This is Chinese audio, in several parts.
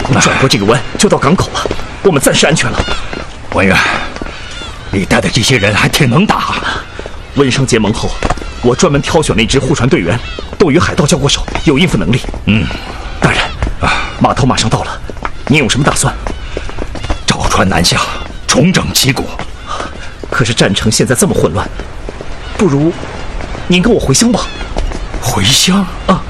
转过这个弯就到港口了，我们暂时安全了。 文远，你带的这些人还挺能打。 温商结盟后，我专门挑选了一支护船队员，都与海盗交过手，有应付能力。大人，码头马上到了，您有什么打算？ 找船南下，重整旗鼓。 可是战城现在这么混乱，不如您跟我回乡吧。 回乡啊！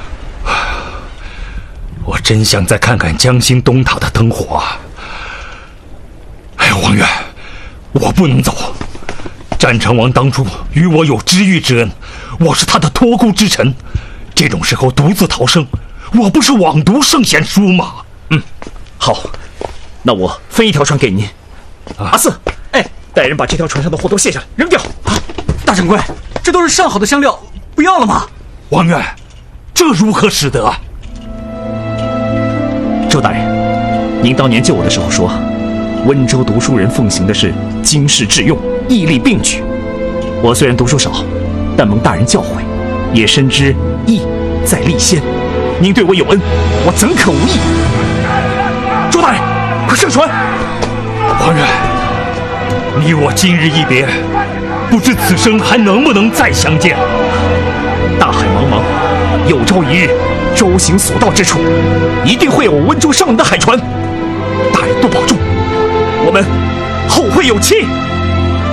我真想再看看江心东塔的灯火啊！哎，王远，我不能走。战成王当初与我有知遇之恩，我是他的托孤之臣。这种时候独自逃生，我不是枉读圣贤书吗？ 好，那我分一条船给您。阿四，带人把这条船上的货都卸下来，扔掉。 大掌柜，这都是上好的香料，不要了吗？ 王远，这如何使得？ 周大人，您当年救我的时候说，温州读书人奉行的是经世致用，义利并举。我虽然读书少，但蒙大人教诲，也深知义在立先。您对我有恩，我怎可无义？周大人，快上船！ 王远，你我今日一别，不知此生还能不能再相见。 大海茫茫，有朝一日，舟行所到之处，一定会有温州上人的海船。大人多保重，我们后会有期。